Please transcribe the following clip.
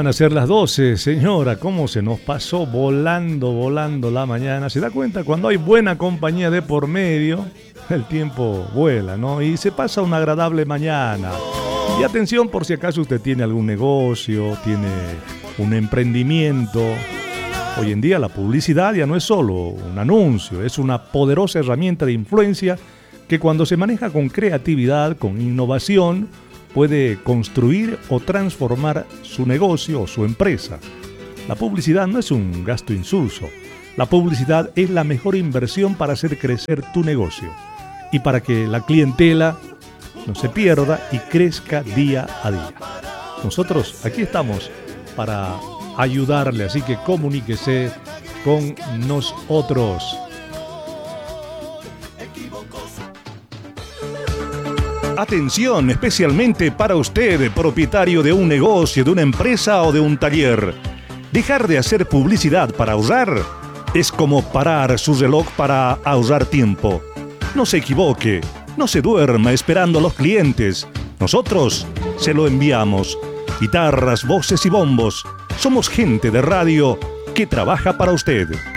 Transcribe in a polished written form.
van a ser las 12, señora. ¿Cómo se nos pasó volando la mañana? ¿Se da cuenta? Cuando hay buena compañía de por medio, el tiempo vuela, ¿no? Y se pasa una agradable mañana. Y atención por si acaso usted tiene algún negocio, tiene un emprendimiento. Hoy en día la publicidad ya no es solo un anuncio, es una poderosa herramienta de influencia que cuando se maneja con creatividad, con innovación, puede construir o transformar su negocio o su empresa. La publicidad no es un gasto insulso. La publicidad es la mejor inversión para hacer crecer tu negocio y para que la clientela no se pierda y crezca día a día. Nosotros aquí estamos para ayudarle, así que comuníquese con nosotros. Atención especialmente para usted, propietario de un negocio, de una empresa o de un taller. Dejar de hacer publicidad para ahorrar es como parar su reloj para ahorrar tiempo. No se equivoque, no se duerma esperando a los clientes. Nosotros se lo enviamos. Guitarras, voces y bombos. Somos gente de radio que trabaja para usted.